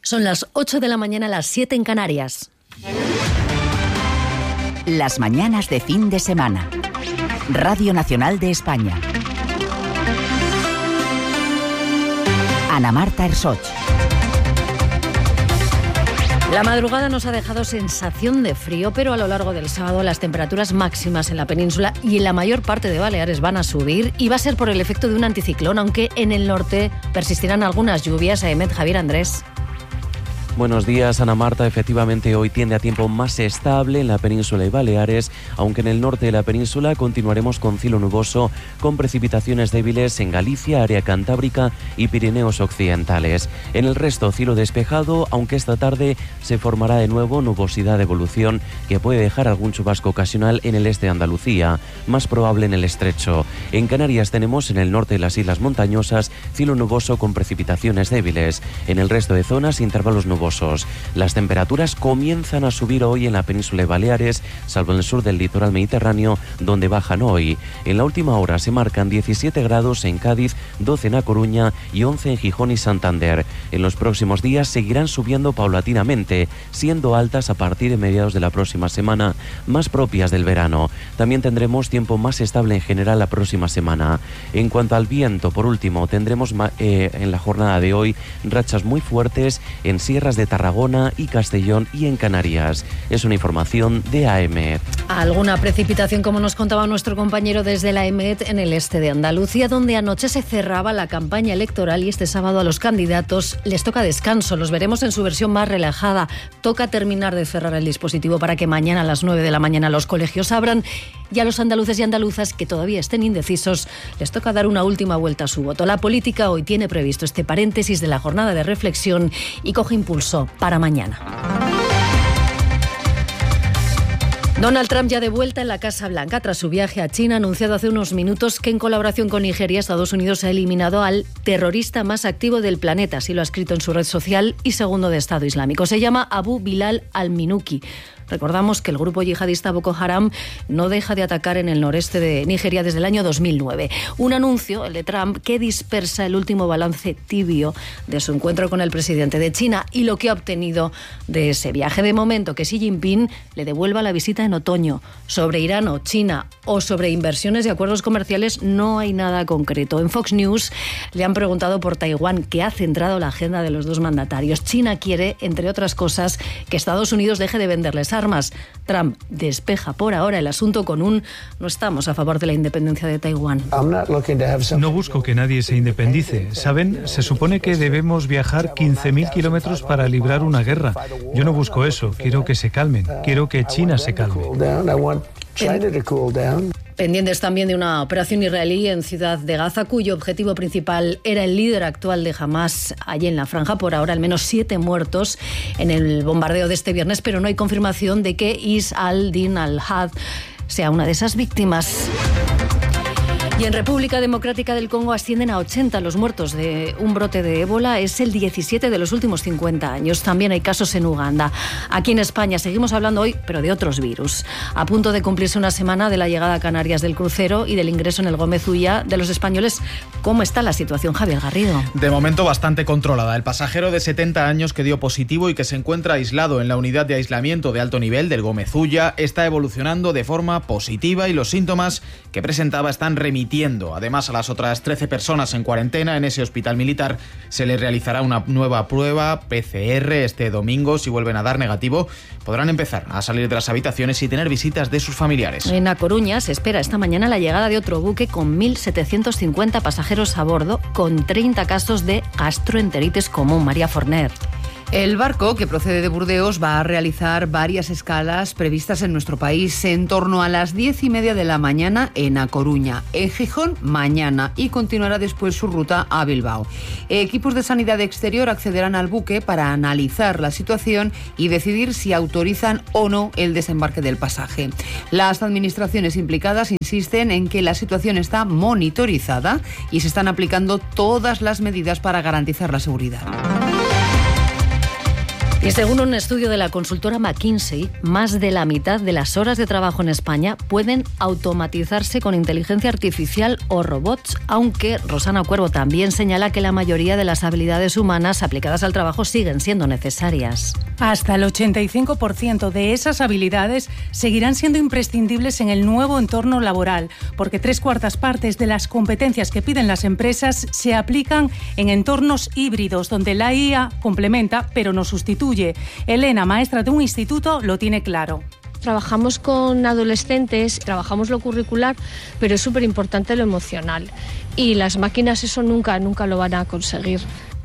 Son las 8 de la mañana, las 7 en Canarias. Las mañanas de fin de semana. Radio Nacional de España. Ana Marta Ersoch. La madrugada nos ha dejado sensación de frío, pero a lo largo del sábado las temperaturas máximas en la península y en la mayor parte de Baleares van a subir y va a ser por el efecto de un anticiclón, aunque en el norte persistirán algunas lluvias. Javier Andrés. Buenos días, Ana Marta. Efectivamente, hoy tiende a tiempo más estable en la península y Baleares, aunque en el norte de la península continuaremos con cielo nuboso, con precipitaciones débiles en Galicia, área cantábrica y Pirineos occidentales. En el resto, cielo despejado, aunque esta tarde se formará de nuevo nubosidad de evolución que puede dejar algún chubasco ocasional en el este de Andalucía, más probable en el estrecho. En Canarias tenemos en el norte de las islas montañosas cielo nuboso con precipitaciones débiles. En el resto de zonas, intervalos nubosos. Las temperaturas comienzan a subir hoy en la península de Baleares, salvo en el sur del litoral mediterráneo, donde bajan hoy. En la última hora se marcan 17 grados en Cádiz, 12 en A Coruña y 11 en Gijón y Santander. En los próximos días seguirán subiendo paulatinamente, siendo altas a partir de mediados de la próxima semana, más propias del verano. También tendremos tiempo más estable en general la próxima semana. En cuanto al viento, por último, tendremos en la jornada de hoy rachas muy fuertes en sierras de Tarragona y Castellón y en Canarias. Es una información de AEMET. Alguna precipitación, como nos contaba nuestro compañero desde la AEMET, en el este de Andalucía, donde anoche se cerraba la campaña electoral y este sábado a los candidatos les toca descanso. Los veremos en su versión más relajada. Toca terminar de cerrar el dispositivo para que mañana a las 9 de la mañana los colegios abran, y a los andaluces y andaluzas que todavía estén indecisos les toca dar una última vuelta a su voto. La política hoy tiene previsto este paréntesis de la jornada de reflexión y coge impulso para mañana. Donald Trump ya de vuelta en la Casa Blanca tras su viaje a China. Ha anunciado hace unos minutos que en colaboración con Nigeria, Estados Unidos ha eliminado al terrorista más activo del planeta, así lo ha escrito en su red social y segundo de Estado Islámico. Se llama Abu Bilal al-Minuki. Recordamos que el grupo yihadista Boko Haram no deja de atacar en el noreste de Nigeria desde el año 2009. Un anuncio, el de Trump, que dispersa el último balance tibio de su encuentro con el presidente de China y lo que ha obtenido de ese viaje. De momento, que Xi Jinping le devuelva la visita en otoño. Sobre Irán o China o sobre inversiones y acuerdos comerciales no hay nada concreto. En Fox News le han preguntado por Taiwán, que ha centrado la agenda de los dos mandatarios. China quiere, entre otras cosas, que Estados Unidos deje de venderles armas. Trump despeja por ahora el asunto con un "no estamos a favor de la independencia de Taiwán". No busco que nadie se independice. ¿Saben? Se supone que debemos viajar 15.000 kilómetros para librar una guerra. Yo no busco eso. Quiero que se calmen. Quiero que China se calme. Pendientes también de una operación israelí en Ciudad de Gaza, cuyo objetivo principal era el líder actual de Hamás allí en la franja. Por ahora, al menos 7 muertos en el bombardeo de este viernes, pero no hay confirmación de que Is al-Din al-Had sea una de esas víctimas. Y en República Democrática del Congo ascienden a 80 los muertos de un brote de ébola. Es el 17 de los últimos 50 años. También hay casos en Uganda. Aquí en España seguimos hablando hoy, pero de otros virus. A punto de cumplirse una semana de la llegada a Canarias del crucero y del ingreso en el Gómez Ulla de los españoles. ¿Cómo está la situación, Javier Garrido? De momento bastante controlada. El pasajero de 70 años que dio positivo y que se encuentra aislado en la unidad de aislamiento de alto nivel del Gómez Ulla está evolucionando de forma positiva y los síntomas que presentaba están remitiendo. Además, a las otras 13 personas en cuarentena en ese hospital militar se les realizará una nueva prueba PCR este domingo. Si vuelven a dar negativo, podrán empezar a salir de las habitaciones y tener visitas de sus familiares. En A Coruña se espera esta mañana la llegada de otro buque con 1.750 pasajeros a bordo, con 30 casos de gastroenteritis común. María Forner. El barco, que procede de Burdeos, va a realizar varias escalas previstas en nuestro país en torno a las 10:30 de la mañana en A Coruña, en Gijón mañana y continuará después su ruta a Bilbao. Equipos de sanidad exterior accederán al buque para analizar la situación y decidir si autorizan o no el desembarque del pasaje. Las administraciones implicadas insisten en que la situación está monitorizada y se están aplicando todas las medidas para garantizar la seguridad. Y según un estudio de la consultora McKinsey, más de la mitad de las horas de trabajo en España pueden automatizarse con inteligencia artificial o robots, aunque Rosana Cuervo también señala que la mayoría de las habilidades humanas aplicadas al trabajo siguen siendo necesarias. Hasta el 85% de esas habilidades seguirán siendo imprescindibles en el nuevo entorno laboral, porque 3/4 partes de las competencias que piden las empresas se aplican en entornos híbridos, donde la IA complementa, pero no sustituye. Elena, maestra de un instituto, lo tiene claro. Trabajamos con adolescentes, trabajamos lo curricular, pero es súper importante lo emocional. Y las máquinas eso nunca lo van a conseguir.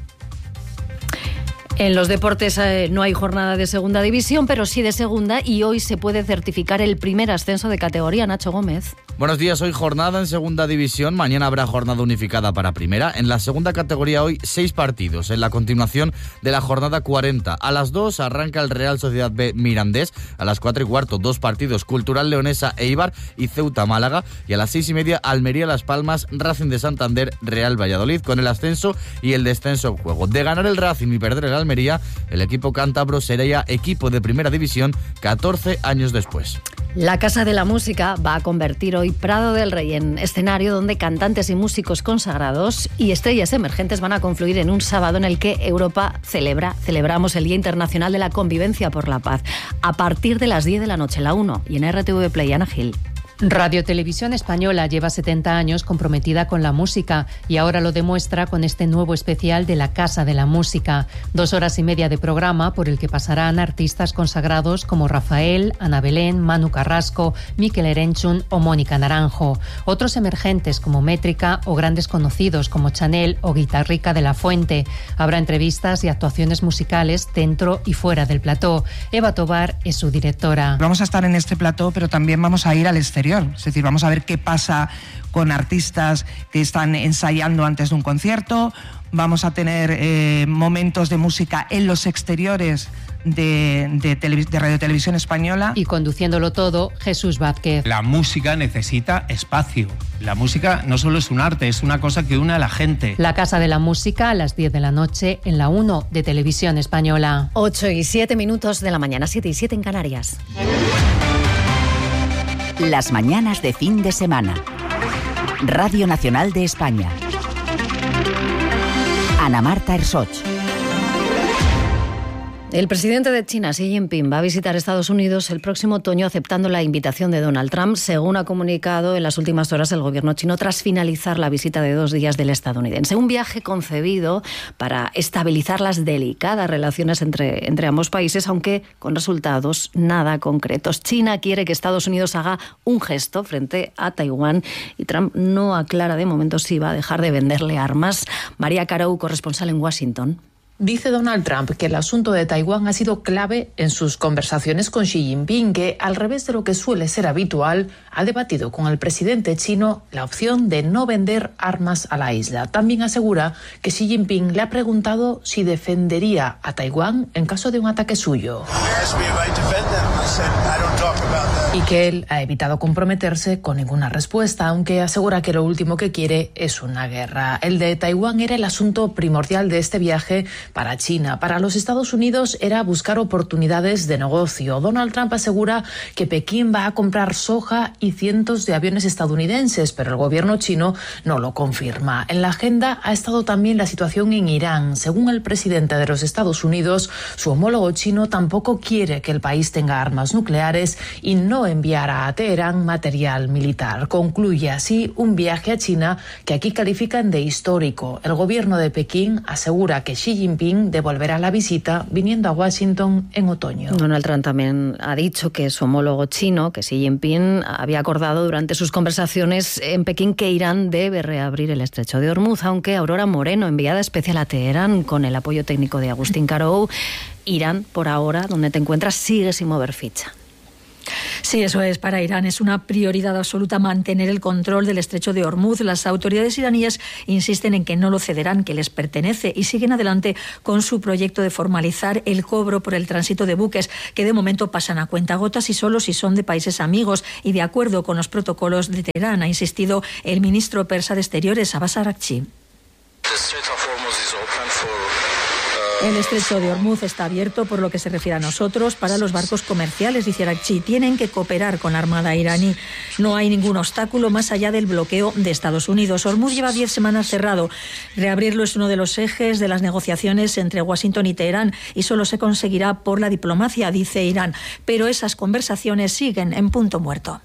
En los deportes no hay jornada de segunda división, pero sí de segunda, y hoy se puede certificar el primer ascenso de categoría. Nacho Gómez. Buenos días, hoy jornada en segunda división, mañana habrá jornada unificada para primera. En la segunda categoría hoy 6 partidos, en la continuación de la jornada 40. A las 2 arranca el Real Sociedad B Mirandés, a las 4:15 2 partidos, Cultural Leonesa Eibar y Ceuta Málaga, y a las 6:30 Almería Las Palmas, Racing de Santander, Real Valladolid, con el ascenso y el descenso en juego. De ganar el Racing y perder el Almería, el equipo cántabro sería equipo de primera división 14 años después. La Casa de la Música va a convertir hoy Prado del Rey en escenario donde cantantes y músicos consagrados y estrellas emergentes van a confluir en un sábado en el que Europa celebramos el Día Internacional de la Convivencia por la Paz, a partir de las 10 de la noche, la 1, y en RTV Play. Ana Gil. Radio Televisión Española lleva 70 años comprometida con la música y ahora lo demuestra con este nuevo especial de la Casa de la Música. 2 horas y media de programa por el que pasarán artistas consagrados como Rafael, Ana Belén, Manu Carrasco, Mikel Erenchun o Mónica Naranjo. Otros emergentes como Métrica o grandes conocidos como Chanel o Guitarrica de la Fuente. Habrá entrevistas y actuaciones musicales dentro y fuera del plató. Eva Tobar es su directora. Vamos a estar en este plató, pero también vamos a ir al exterior. Es decir, vamos a ver qué pasa con artistas que están ensayando antes de un concierto. Vamos a tener momentos de música en los exteriores de Radio Televisión Española. Y conduciéndolo todo, Jesús Vázquez. La música necesita espacio. La música no solo es un arte, es una cosa que une a la gente. La Casa de la Música a las 10 de la noche en la 1 de Televisión Española. 8:07 de la mañana, 7:07 en Canarias. Las mañanas de fin de semana. Radio Nacional de España. Ana Marta Ersoch. El presidente de China, Xi Jinping, va a visitar Estados Unidos el próximo otoño aceptando la invitación de Donald Trump, según ha comunicado en las últimas horas el gobierno chino tras finalizar la visita de 2 días del estadounidense. Un viaje concebido para estabilizar las delicadas relaciones entre ambos países, aunque con resultados nada concretos. China quiere que Estados Unidos haga un gesto frente a Taiwán y Trump no aclara de momento si va a dejar de venderle armas. María Carou, corresponsal en Washington. Dice Donald Trump que el asunto de Taiwán ha sido clave en sus conversaciones con Xi Jinping, que, al revés de lo que suele ser habitual, ha debatido con el presidente chino la opción de no vender armas a la isla. También asegura que Xi Jinping le ha preguntado si defendería a Taiwán en caso de un ataque suyo. Y que él ha evitado comprometerse con ninguna respuesta, aunque asegura que lo último que quiere es una guerra. El de Taiwán era el asunto primordial de este viaje para China. Para los Estados Unidos era buscar oportunidades de negocio. Donald Trump asegura que Pekín va a comprar soja y cientos de aviones estadounidenses, pero el gobierno chino no lo confirma. En la agenda ha estado también la situación en Irán. Según el presidente de los Estados Unidos, su homólogo chino tampoco quiere que el país tenga armas nucleares y no enviará a Teherán material militar. Concluye así un viaje a China que aquí califican de histórico. El gobierno de Pekín asegura que Xi Jinping devolverá la visita viniendo a Washington en otoño. Donald Trump también ha dicho que su homólogo chino, que Xi Jinping, había acordado durante sus conversaciones en Pekín que Irán debe reabrir el estrecho de Hormuz, aunque Aurora Moreno, enviada especial a Teherán con el apoyo técnico de Agustín Carou, Irán, por ahora, donde te encuentras, sigue sin mover ficha. Sí, eso es. Para Irán es una prioridad absoluta mantener el control del estrecho de Hormuz. Las autoridades iraníes insisten en que no lo cederán, que les pertenece, y siguen adelante con su proyecto de formalizar el cobro por el tránsito de buques, que de momento pasan a cuentagotas y solo si son de países amigos y de acuerdo con los protocolos de Teherán, ha insistido el ministro persa de Exteriores, Abbas Araghchi. El estrecho de Ormuz está abierto por lo que se refiere a nosotros para los barcos comerciales, dice Araghchi. Tienen que cooperar con la Armada iraní. No hay ningún obstáculo más allá del bloqueo de Estados Unidos. Ormuz lleva 10 semanas cerrado. Reabrirlo es uno de los ejes de las negociaciones entre Washington y Teherán y solo se conseguirá por la diplomacia, dice Irán. Pero esas conversaciones siguen en punto muerto.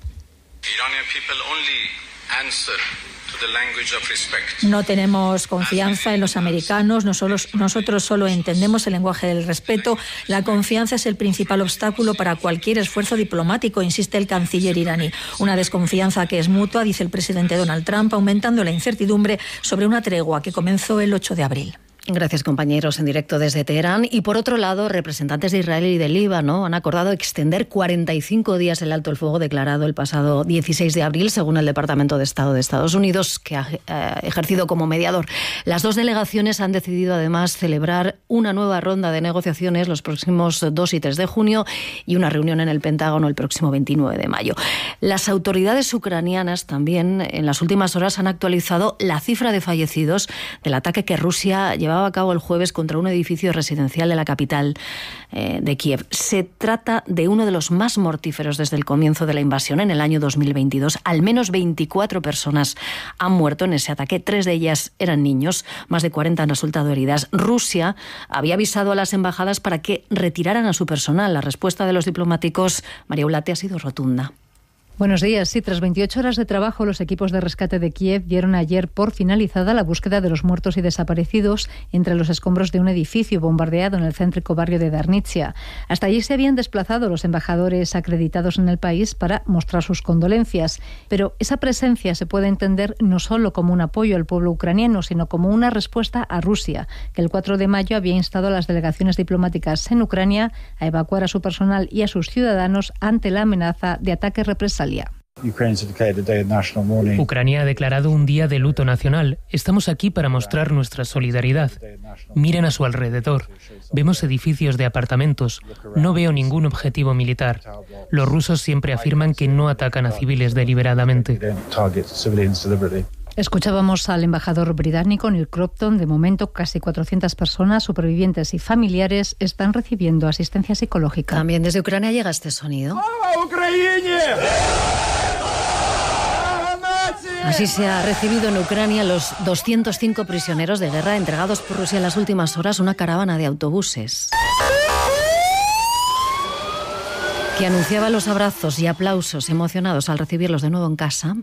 No tenemos confianza en los americanos, nosotros solo entendemos el lenguaje del respeto. La confianza es el principal obstáculo para cualquier esfuerzo diplomático, insiste el canciller iraní. Una desconfianza que es mutua, dice el presidente Donald Trump, aumentando la incertidumbre sobre una tregua que comenzó el 8 de abril. Gracias, compañeros, en directo desde Teherán. Y por otro lado, representantes de Israel y del Líbano han acordado extender 45 días el alto el fuego declarado el pasado 16 de abril, según el Departamento de Estado de Estados Unidos, que ha ejercido como mediador. Las dos delegaciones han decidido, además, celebrar una nueva ronda de negociaciones los próximos 2 y 3 de junio y una reunión en el Pentágono el próximo 29 de mayo. Las autoridades ucranianas también, en las últimas horas, han actualizado la cifra de fallecidos del ataque que Rusia llevaba a cabo el jueves contra un edificio residencial de la capital de Kiev. Se trata de uno de los más mortíferos desde el comienzo de la invasión en el año 2022. Al menos 24 personas han muerto en ese ataque. 3 de ellas eran niños. Más de 40 han resultado heridas. Rusia había avisado a las embajadas para que retiraran a su personal. La respuesta de los diplomáticos, María Ulate, ha sido rotunda. Buenos días. Sí, tras 28 horas de trabajo, los equipos de rescate de Kiev dieron ayer por finalizada la búsqueda de los muertos y desaparecidos entre los escombros de un edificio bombardeado en el céntrico barrio de Darnitsia. Hasta allí se habían desplazado los embajadores acreditados en el país para mostrar sus condolencias. Pero esa presencia se puede entender no solo como un apoyo al pueblo ucraniano, sino como una respuesta a Rusia, que el 4 de mayo había instado a las delegaciones diplomáticas en Ucrania a evacuar a su personal y a sus ciudadanos ante la amenaza de ataque represalia. Ucrania ha declarado un día de luto nacional. Estamos aquí para mostrar nuestra solidaridad. Miren a su alrededor. Vemos edificios de apartamentos. No veo ningún objetivo militar. Los rusos siempre afirman que no atacan a civiles deliberadamente. Escuchábamos al embajador británico Neil Cropton. De momento, casi 400 personas, supervivientes y familiares, están recibiendo asistencia psicológica. También desde Ucrania llega este sonido. Así se ha recibido en Ucrania los 205 prisioneros de guerra entregados por Rusia en las últimas horas, una caravana de autobuses que anunciaba los abrazos y aplausos emocionados al recibirlos de nuevo en casa.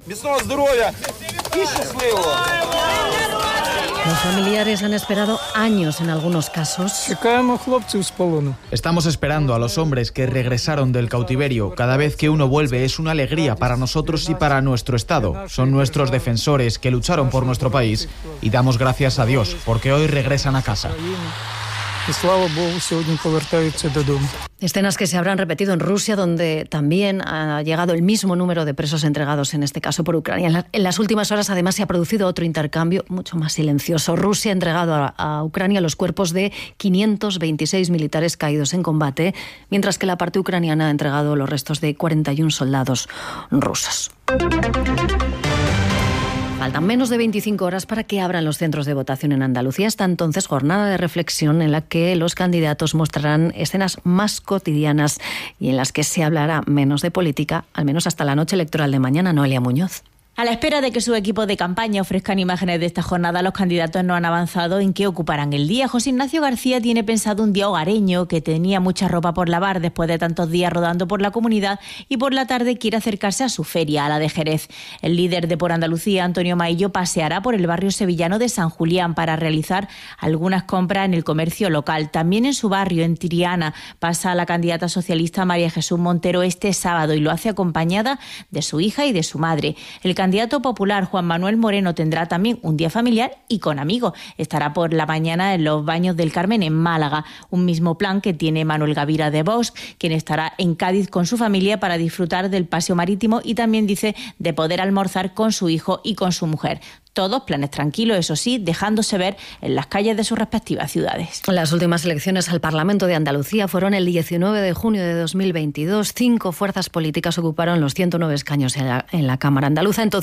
Los familiares han esperado años en algunos casos. Estamos esperando a los hombres que regresaron del cautiverio. Cada vez que uno vuelve es una alegría para nosotros y para nuestro Estado. Son nuestros defensores que lucharon por nuestro país y damos gracias a Dios porque hoy regresan a casa. Escenas que se habrán repetido en Rusia, donde también ha llegado el mismo número de presos entregados, en este caso por Ucrania. En las últimas horas, además, se ha producido otro intercambio mucho más silencioso. Rusia ha entregado a Ucrania los cuerpos de 526 militares caídos en combate, mientras que la parte ucraniana ha entregado los restos de 41 soldados rusos. Faltan menos de 25 horas para que abran los centros de votación en Andalucía. Hasta entonces, jornada de reflexión en la que los candidatos mostrarán escenas más cotidianas y en las que se hablará menos de política, al menos hasta la noche electoral de mañana. Noelia Muñoz. A la espera de que sus equipos de campaña ofrezcan imágenes de esta jornada, los candidatos no han avanzado en qué ocuparán el día. José Ignacio García tiene pensado un día hogareño, que tenía mucha ropa por lavar después de tantos días rodando por la comunidad, y por la tarde quiere acercarse a su feria, a la de Jerez. El líder de Por Andalucía, Antonio Maillo, paseará por el barrio sevillano de San Julián para realizar algunas compras en el comercio local. También en su barrio, en Triana, pasa la candidata socialista María Jesús Montero este sábado y lo hace acompañada de su hija y de su madre. El candidato popular Juan Manuel Moreno tendrá también un día familiar y con amigos. Estará por la mañana en los Baños del Carmen en Málaga, un mismo plan que tiene Manuel Gavira de Vox, quien estará en Cádiz con su familia para disfrutar del paseo marítimo y también dice de poder almorzar con su hijo y con su mujer. Todos planes tranquilos, eso sí, dejándose ver en las calles de sus respectivas ciudades. Las últimas elecciones al Parlamento de Andalucía fueron el 19 de junio de 2022. 5 fuerzas políticas ocuparon los 109 escaños en la Cámara andaluza. Entonces,